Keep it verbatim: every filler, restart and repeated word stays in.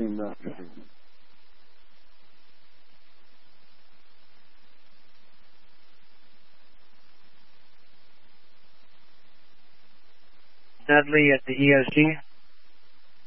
seem not to be. Dudley at the E S G.